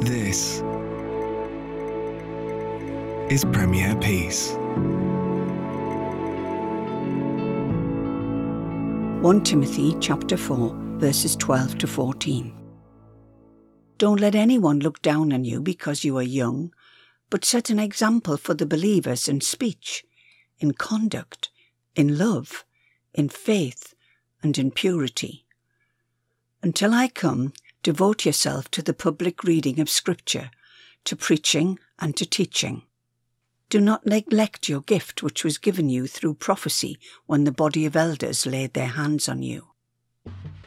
This is Premier Peace. 1 Timothy chapter 4, verses 12 to 14. Don't let anyone look down on you because you are young, but set an example for the believers in speech, in conduct, in love, in faith, and in purity. Until I come, devote yourself to the public reading of Scripture, to preaching and to teaching. Do not neglect your gift which was given you through prophecy when the body of elders laid their hands on you.